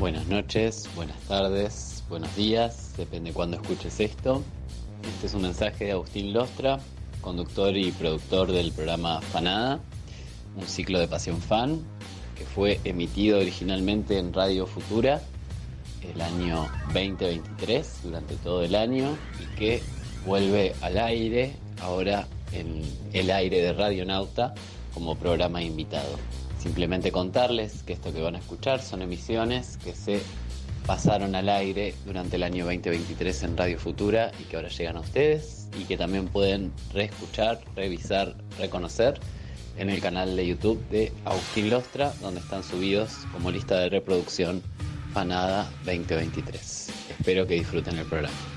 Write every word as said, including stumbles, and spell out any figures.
Buenas noches, buenas tardes, buenos días, depende de cuándo escuches esto. Este es un mensaje de Agustín Lostra, conductor y productor del programa Fanada, un ciclo de Pasión Fan, que fue emitido originalmente en Radio Futura el año veinte veintitrés, durante todo el año, y que vuelve al aire ahora en el aire de Radionauta como programa invitado. Simplemente contarles que esto que van a escuchar son emisiones que se pasaron al aire durante el año veinte veintitrés en Radio Futura y que ahora llegan a ustedes y que también pueden reescuchar, revisar, reconocer en el canal de YouTube de Agustín Lostra, donde están subidos como lista de reproducción Fanada veinte veintitrés. Espero que disfruten el programa.